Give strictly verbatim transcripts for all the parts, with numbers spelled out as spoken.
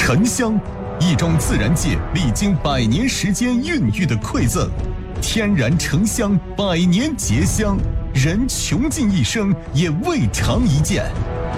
沉香，一种自然界历经百年时间孕育的馈赠，天然沉香，百年结香，人穷尽一生也未尝一见。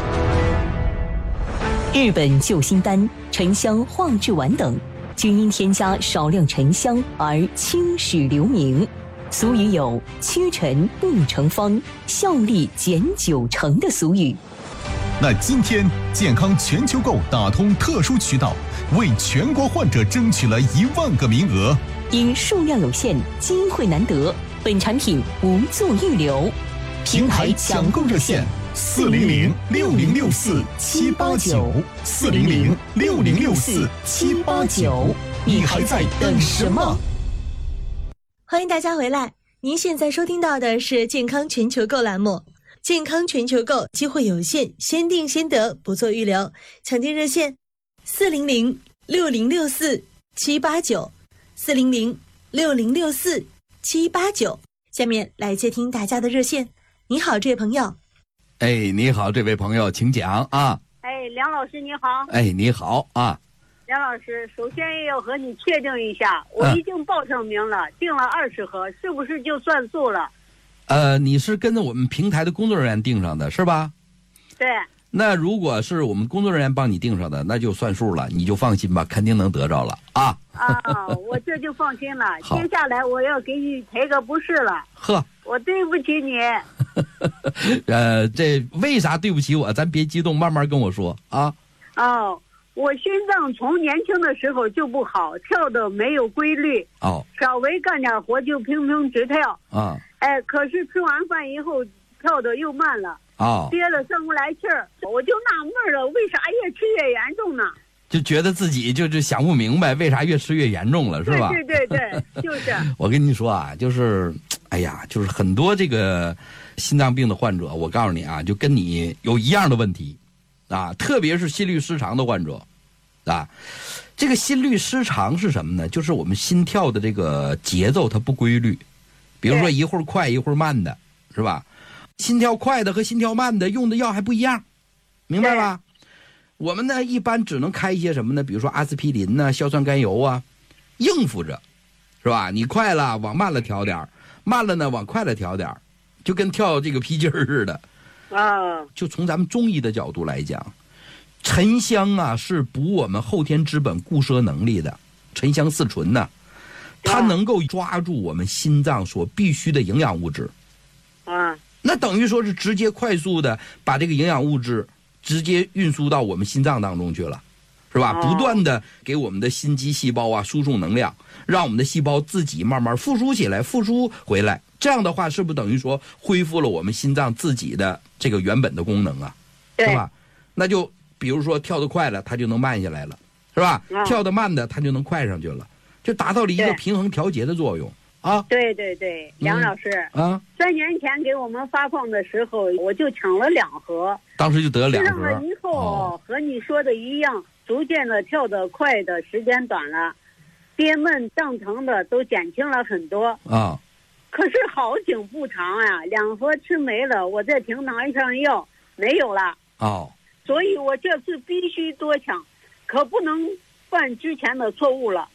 日本救心丹、沉香化制丸等，均因添加少量沉香而青史留名。俗语有“屈臣不成方，效力减九成”的俗语。 那今天健康全球购打通特殊渠道，为全国患者争取了一万个名额。 因数量有限，机会难得，本产品无做预留。 平台抢购热线：四零零六零六四七八九，四零零六零六四七八九。你还在等什么？ 欢迎大家回来，您现在收听到的是健康全球购栏目。健康全球购，机会有限，先定先得，不做预留。抢订热线：四零零六零六四七八九，四零零六零六四七八九。下面来接听大家的热线。你好，这位朋友。 哎，你好，这位朋友，请讲啊。 哎，梁老师你好。 哎，你好啊。 梁老师，首先要和你确定一下，我已经报上名了，嗯、订了二十盒，是不是就算数了？ 呃，你是跟着我们平台的工作人员订上的是吧？ 对。 那如果是我们工作人员帮你订上的，那就算数了，你就放心吧，肯定能得着了啊。 啊，我这就放心了。接下来我要给你赔个不是了。 呵， 我对不起你。 呃，这为啥对不起我？咱别激动，慢慢跟我说啊。 哦。我心脏从年轻的时候就不好，跳的没有规律。哦，稍微干点活就平平直跳。啊，哎，可是吃完饭以后跳的又慢了。哦，憋了上不来气儿，我就纳闷了，为啥越吃越严重呢？ 就觉得自己就是想不明白，为啥越吃越严重了，是吧？ 对对对对，就是。 我跟你说啊，就是，哎呀，就是很多这个心脏病的患者，我告诉你啊，就跟你有一样的问题。啊，特别是心律失常的患者，啊，这个心律失常是什么呢？就是我们心跳的这个节奏它不规律，比如说一会儿快一会儿慢的，是吧？心跳快的和心跳慢的用的药还不一样，明白吧？我们呢一般只能开一些什么呢？比如说阿司匹林呐、啊、硝酸甘油啊，应付着，是吧？你快了往慢了调点，慢了呢往快了调点，就跟跳这个皮筋儿似的。啊，就从咱们中医的角度来讲，沉香啊是补我们后天之本固摄能力的。沉香四醇呢，它能够抓住我们心脏所必需的营养物质。啊，那等于说是直接快速的把这个营养物质直接运输到我们心脏当中去了，是吧？不断的给我们的心肌细胞啊输送能量，让我们的细胞自己慢慢复苏起来，复苏回来。这样的话，是不是等于说恢复了我们心脏自己的这个原本的功能啊？是吧？那就比如说跳得快了，它就能慢下来了，是吧？嗯、跳得慢的，它就能快上去了，就达到了一个平衡调节的作用啊。 对对对，梁老师、嗯、啊，三年前给我们发放的时候，我就抢了两盒， 当时就得了两盒。 吃上了以后、哦，和你说的一样，逐渐的跳得快的时间短了，憋闷胀疼的都减轻了很多啊。可是好景不长呀、啊，两盒吃没了，我在平台上要没有了哦，所以我这次必须多抢，可不能犯之前的错误了。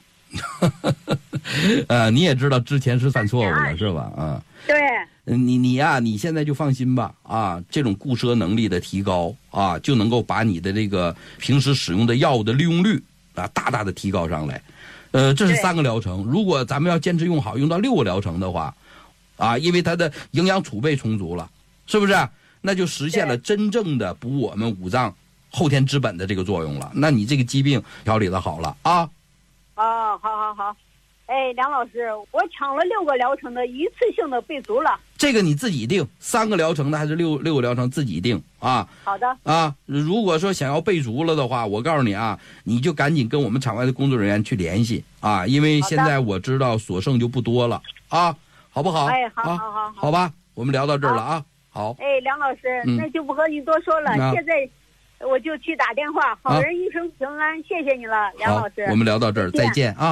呃，你也知道之前是犯错误了，是吧？啊， 对， 你你呀、啊，你现在就放心吧啊，这种固摄能力的提高啊，就能够把你的这个平时使用的药物的利用率啊，大大的提高上来。呃，这是三个疗程，如果咱们要坚持用好，用到六个疗程的话。啊，因为它的营养储备充足了，是不是？那就实现了真正的补我们五脏后天之本的这个作用了。那你这个疾病调理的好了啊。 哦，好好好。哎，梁老师，我抢了六个疗程的一次性的备足了。 这个你自己定，三个疗程的还是六六个疗程自己定啊。 好的。啊， 如果说想要备足了的话，我告诉你啊，你就赶紧跟我们场外的工作人员去联系啊，因为现在我知道所剩就不多了啊。好不好？ 哎，好，好，好，好， 好吧，我们聊到这儿了啊。好。 哎，梁老师，嗯、那就不和你多说了。现在我就去打电话。好人一生平安，啊、谢谢你了，梁老师。 我们聊到这儿，再见啊。